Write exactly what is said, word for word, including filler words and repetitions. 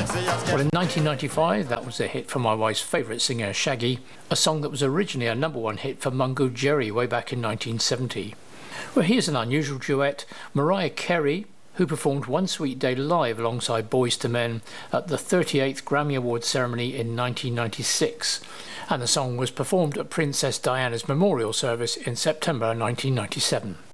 Well, in nineteen ninety-five, that was a hit for my wife's favourite singer, Shaggy, a song that was originally a number one hit for Mungo Jerry way back in nineteen seventy. Well, here's an unusual duet. Mariah Carey, who performed One Sweet Day live alongside Boyz two Men at the thirty-eighth Grammy Awards ceremony in nineteen ninety-six. And the song was performed at Princess Diana's memorial service in September nineteen ninety-seven.